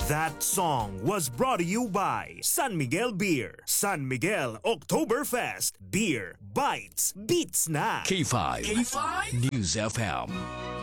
That song was brought to you by San Miguel Beer. San Miguel Oktoberfest. Beer, bites, beats na. K5 News FM.